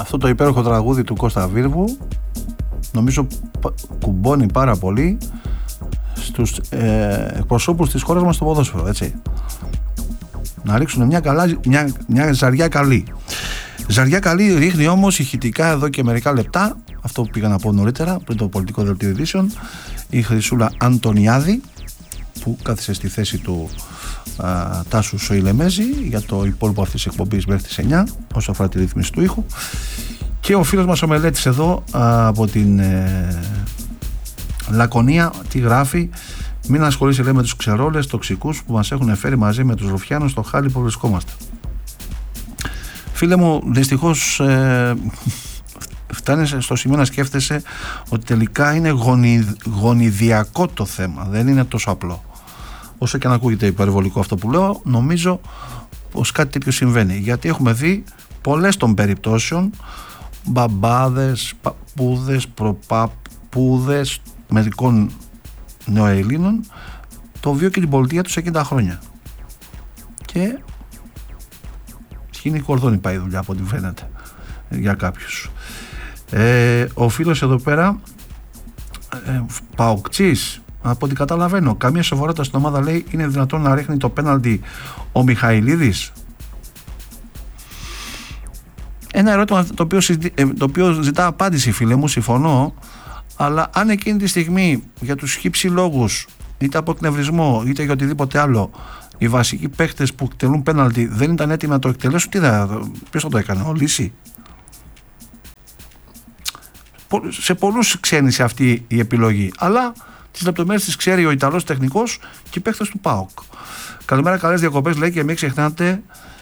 αυτό το υπέροχο τραγούδι του Κώστα Βίρβου νομίζω κουμπώνει πάρα πολύ στους εκπροσώπους της χώρας μας στο ποδόσφαιρο, έτσι. Να ρίξουν μια ζαριά καλή. Ζαριά καλή ρίχνει όμως ηχητικά εδώ και μερικά λεπτά, αυτό που πήγα να πω νωρίτερα πριν το πολιτικό δελτίο ειδήσεων, η Χρυσούλα Αντωνιάδη, που κάθισε στη θέση του Τάσου Σοηλεμέζη για το υπόλοιπο αυτής της εκπομπής μέχρι τις 9 όσο αφορά τη ρύθμιση του ήχου. Και ο φίλος μας ο Μελέτης εδώ από την Λακωνία τι γράφει: μην ασχολείσαι, λέει, με τους ξερόλες τοξικούς που μας έχουν φέρει μαζί με τους ρουφιάνους στο χάλι που βρισκόμαστε. Φίλε μου, δυστυχώς φτάνεις στο σημείο να σκέφτεσαι ότι τελικά είναι γονιδιακό το θέμα, δεν είναι τόσο απλό. Όσο και αν ακούγεται υπερβολικό αυτό που λέω, νομίζω πως κάτι τέτοιο συμβαίνει, γιατί έχουμε δει πολλές των περιπτώσεων μπαμπάδες, παππούδες, προπαππούδες μερικών νεοελλήνων το βίο και την πολιτεία τους 60 χρόνια και σκηνή κορδόνι πάει η δουλειά από ό,τι φαίνεται για κάποιους. Ο φίλος εδώ πέρα Παοκτσής, από ό,τι καταλαβαίνω, καμία σοβαρότητα στην ομάδα, λέει, είναι δυνατόν να ρίχνει το πέναλτι ο Μιχαηλίδης? Ένα ερώτημα το οποίο ζητά απάντηση, φίλε μου, συμφωνώ, αλλά αν εκείνη τη στιγμή για τους χύψη λόγους, είτε από εκνευρισμό είτε για οτιδήποτε άλλο, οι βασικοί παίχτες που εκτελούν πέναλτι δεν ήταν έτοιμοι να το εκτελέσουν, ποιος θα το έκανε, ο Λύση? Σε πολλούς ξένησε αυτή η επιλογή, αλλά τις λεπτομέρειες τις ξέρει ο Ιταλός τεχνικός και οι παίχτες του ΠΑΟΚ. Καλημέρα, καλές διακοπές, λέει, και μην ξεχνάτε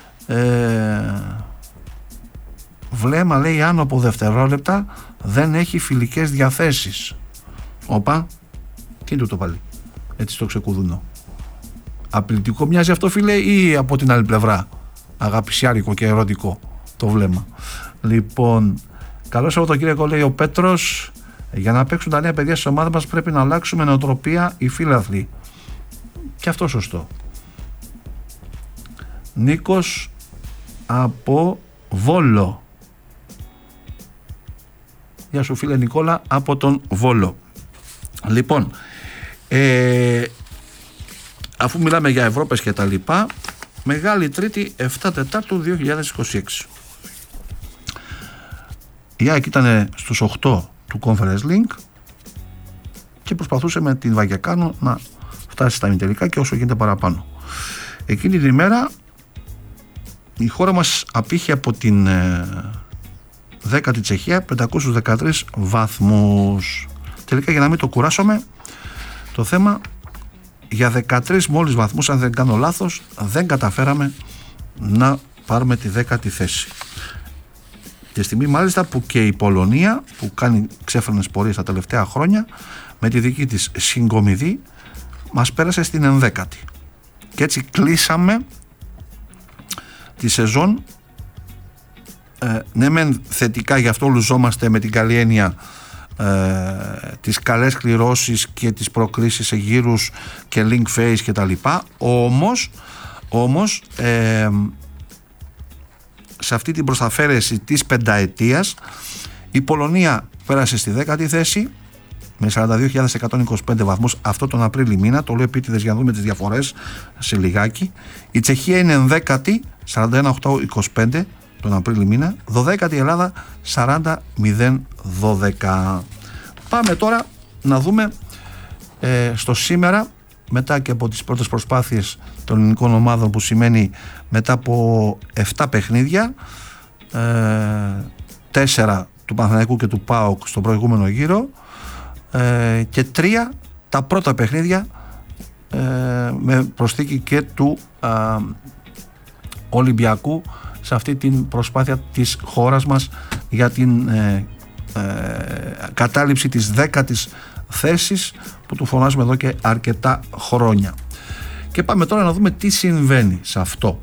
βλέμμα, λέει, άνω από δευτερόλεπτα δεν έχει φιλικές διαθέσεις. Όπα, τι είναι το πάλι, έτσι στο ξεκουδούνο? Απειλητικό μοιάζει αυτό, φίλε, ή από την άλλη πλευρά αγαπησιάρικο και ερωτικό το βλέμμα? Λοιπόν, καλό Σαββατοκύριακο, λέει ο Πέτρος. Για να παίξουν τα νέα παιδιά στις ομάδες μας πρέπει να αλλάξουμε νοοτροπία οι φίλαθλοι. Και αυτό σωστό. Νίκος από Βόλο. Γεια σου, φίλε Νικόλα από τον Βόλο. Λοιπόν, αφού μιλάμε για Ευρώπες και τα λοιπά, Μεγάλη Τρίτη 7 Τετάρτου 2026. Η ΑΕΚ ήταν στους 8 του Conference Link και προσπαθούσε με την Βαγιακάνο να φτάσει στα ημιτελικά και όσο γίνεται παραπάνω. Εκείνη την ημέρα η χώρα μας απήχε από την 10η Τσεχία 513 βαθμούς. Τελικά, για να μην το κουράσουμε το θέμα, για 13 μόλις βαθμούς, αν δεν κάνω λάθος, δεν καταφέραμε να πάρουμε τη 10η θέση. Τη στιγμή μάλιστα που και η Πολωνία, που κάνει ξέφρενες πορείες τα τελευταία χρόνια, με τη δική της συγκομιδή μας πέρασε στην 11η. Και έτσι κλείσαμε τη σεζόν, ναι μεν θετικά, γι' αυτό λουζόμαστε με την καλή έννοια τις καλές κληρώσεις και τις προκρίσεις σε γύρους και link phase και τα λοιπά. Όμως σε αυτή την προσταφαίρεση της πενταετίας η Πολωνία πέρασε στη 10η θέση με 42.125 βαθμούς αυτό τον Απρίλη μήνα. Το λέω επίτηδες για να δούμε τις διαφορές σε λιγάκι. Η Τσεχία είναι 11η, 41.825 τον Απρίλη μήνα. 12η Ελλάδα, 40.012. Πάμε τώρα να δούμε στο σήμερα, μετά και από τις πρώτες προσπάθειες των ελληνικών ομάδων, που σημαίνει μετά από 7 παιχνίδια, 4 του Παναθηναϊκού και του ΠΑΟΚ στον προηγούμενο γύρο, και 3 τα πρώτα παιχνίδια με προσθήκη και του Ολυμπιακού σε αυτή την προσπάθεια της χώρας μας για την κατάληψη της 10ης θέσης που του φωνάζουμε εδώ και αρκετά χρόνια. Και πάμε τώρα να δούμε τι συμβαίνει σε αυτό.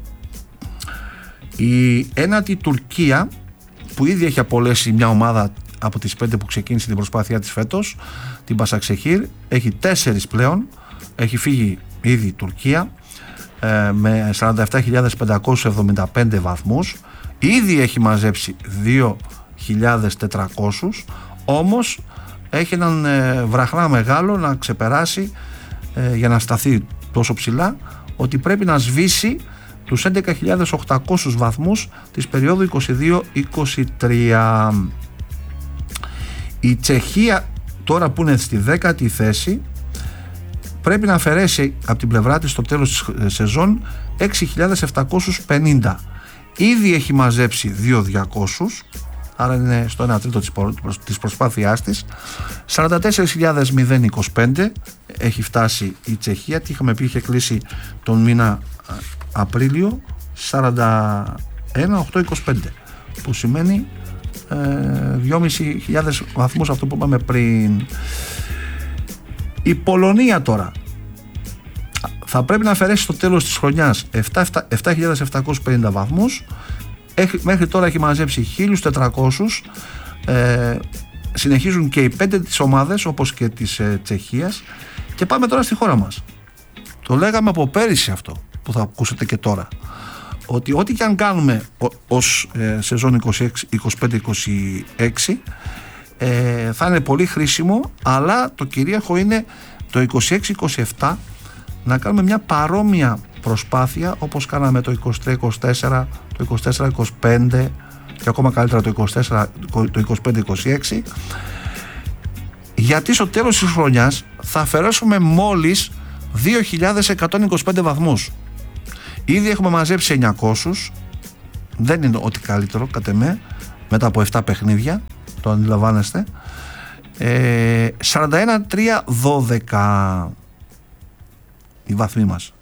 Η ένατη Τουρκία, που ήδη έχει απολέσει μια ομάδα από τις 5 που ξεκίνησε την προσπάθειά της φέτος, την Μπασαξεχίρ, έχει 4 πλέον, έχει φύγει ήδη η Τουρκία με 47.575 βαθμούς, ήδη έχει μαζέψει όμως έχει έναν βραχνά μεγάλο να ξεπεράσει για να σταθεί τόσο ψηλά, ότι πρέπει να σβήσει τους 11.800 βαθμούς της περίοδου 22-23. Η Τσεχία τώρα που είναι στη 10η θέση πρέπει να αφαιρέσει από την πλευρά της στο τέλος της σεζόν 6.750. Ήδη έχει μαζέψει 2.200, άρα είναι στο 1 τρίτο της προσπάθειάς της. 44.025 έχει φτάσει η Τσεχία, τι είχαμε πει, είχε κλείσει τον μήνα Απρίλιο 41.825, που σημαίνει 2.500 βαθμούς, αυτό που είπαμε πριν. Η Πολωνία τώρα θα πρέπει να αφαιρέσει στο τέλος της χρονιάς 7.750 βαθμούς. Μέχρι τώρα έχει μαζέψει 1.400. Συνεχίζουν και οι 5 της ομάδες, όπως και της Τσεχίας. Και πάμε τώρα στη χώρα μας. Το λέγαμε από πέρυσι αυτό που θα ακούσετε και τώρα, ότι ό,τι και αν κάνουμε ως σεζόν 25-26 θα είναι πολύ χρήσιμο, αλλά το κυρίαρχο είναι το 26-27 να κάνουμε μια παρόμοια προσπάθεια όπως κάναμε το 23-24, το 24-25 και ακόμα καλύτερα το 25-26, γιατί στο τέλος της χρονιάς θα αφαιρέσουμε μόλις 2.125 βαθμούς. Ήδη έχουμε μαζέψει 900, δεν είναι ό,τι καλύτερο κατ' εμέ, μετά από 7 παιχνίδια, το αντιλαμβάνεστε. 41-3-12 οι βαθμοί μας.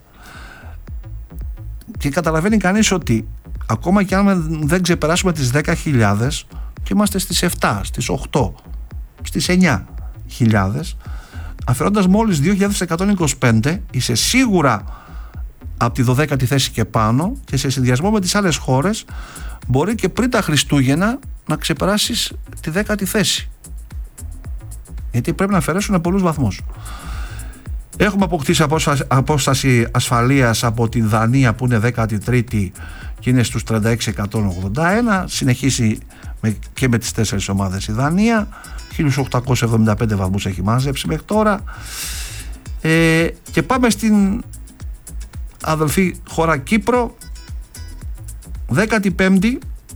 Και καταλαβαίνει κανείς ότι ακόμα και αν δεν ξεπεράσουμε τις 10.000 και είμαστε στις 7, στις 8, στις 9.000, αφαιρώντας μόλις 2.125 είσαι σίγουρα από τη 12η θέση και πάνω, και σε συνδυασμό με τις άλλες χώρες μπορεί και πριν τα Χριστούγεννα να ξεπεράσεις τη 10η θέση, γιατί πρέπει να αφαιρέσουν πολλούς βαθμούς. Έχουμε αποκτήσει απόσταση ασφαλείας από τη Δανία που είναι 13η και είναι στους 36.181. Συνεχίσει και με τις 4 ομάδες η Δανία, 1.875 βαθμούς έχει μάζεψει μέχρι τώρα. Και πάμε στην αδελφή χώρα Κύπρο, 15η,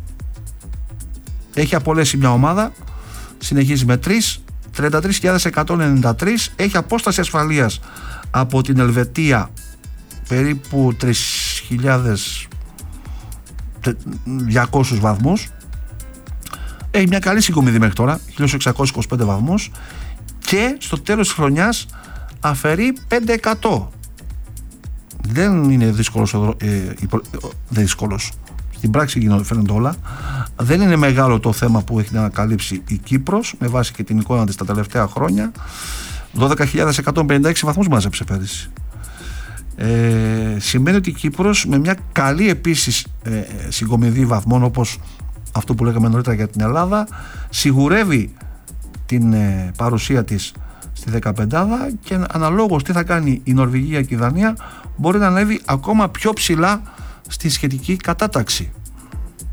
έχει απολέσει μια ομάδα, συνεχίζει με 33.193, έχει απόσταση ασφαλείας από την Ελβετία περίπου 3.200 βαθμούς, έχει μια καλή συγκομιδή μέχρι τώρα, 1.625 βαθμούς, και στο τέλος της χρονιάς αφαιρεί 5%. Δεν είναι δύσκολος. Στην πράξη φαίνονται όλα. Δεν είναι μεγάλο το θέμα που έχει να ανακαλύψει η Κύπρος, με βάση και την εικόνα της τα τελευταία χρόνια. 12.156 βαθμούς μάζεψε πέρυσι. Σημαίνει ότι η Κύπρος, με μια καλή επίσης συγκομιδή βαθμών, όπως αυτό που λέγαμε νωρίτερα για την Ελλάδα, σιγουρεύει την παρουσία της στη 15η, και αναλόγως τι θα κάνει η Νορβηγία και η Δανία μπορεί να ανέβει ακόμα πιο ψηλά στη σχετική κατάταξη.